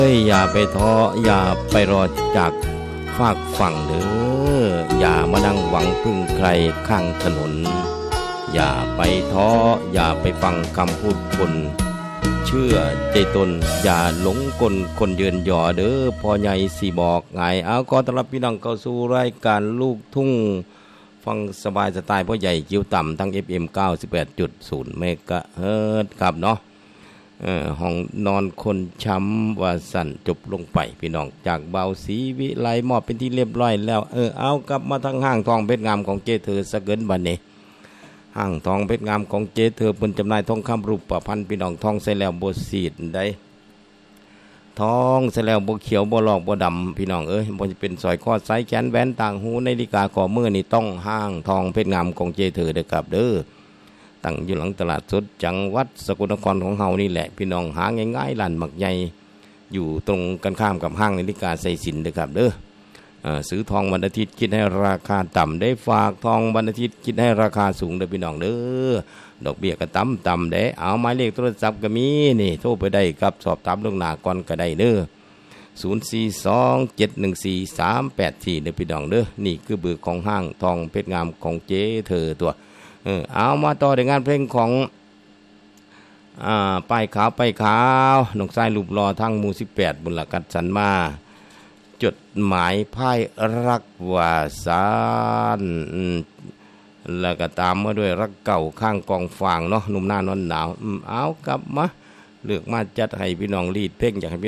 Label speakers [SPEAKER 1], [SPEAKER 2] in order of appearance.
[SPEAKER 1] อย่าไปท้ออย่าไปรอจากฝากฝั่งเด้ออย่ามานั่งหวังพึ่งใครข้างถนนอย่าไปท้ออย่าไปฟังคำพูดคนเชื่อใจตนอย่าหลงกลคนเยินหย่อเด้อพ่อใหญ่สิบอกไงเอาก็ต้อนรับพี่น้องเข้าสู่รายการลูกทุ่งฟังสบายสไตล์พ่อใหญ่จิ๋วต่ำทั้ง FM 98.0 เมกะเฮิรตซ์ครับเนาะห้องนอนคนช้ำว่าสั่นจบลงไปพี่น้องจากเบาศรีวิไลมอบเป็นที่เรียบร้อยแล้วเอากลับมาทางห้างทองเพชรงามของเจเธอสะเกินบัดนี้ห้างทองเพชรงามของเจเธอเพิ่นจำหน่ายทองคำรูปประพันธ์พี่น้องทองใส่แล้วบ่ซีดได้ทองใส่แล้วบ่เขียวบ่ลอกบ่ดำพี่น้องบ่จะเป็นสร้อยคอสายแขนแหวนต่างหูนาฬิกาข้อมือนี่ต้องห้างทองเพชรงามของเจเธอเด้อครับเด้อตั้งอยู่หลังตลาดสดจังหวัดสกลนครของเฮานี่แหละพี่น้องหาง่ายๆร้านหมักใหญ่อยู่ตรงกันข้ามกับห้างนาฬิกาไซสินเด้อครับเด้อซื้อทองวันอาทิตย์คิดให้ราคาต่ำได้ฝากทองวันอาทิตย์คิดให้ราคาสูงเด้อพี่น้องเด้อดอกเบี้ยก็ต่ำเด้เอาหมายเลขโทรศัพท์ก็มีนี่โทรไปได้ครับสอบถามล่วงหน้าก่อนก็ได้เด้อ042714384เด้อพี่น้องเด้อนี่คือเบอร์ของห้างทองเพชรงามของเจ๊เธอตัวเอามาต่อในงานเพลงของป้ายขาวป้ายขาวน้องชายรูปรอทั้งหมู่18บุญละกัดสันมาจดหมายพ่ายรักวาสานแล้วก็ตามมาด้วยรักเก่าข้างกองฟางเนาะหนุ่มหน้านอนหนาวเอากลับมาเลือกมาจัดให้พี่น้องรีดเพลงอยากให้พี่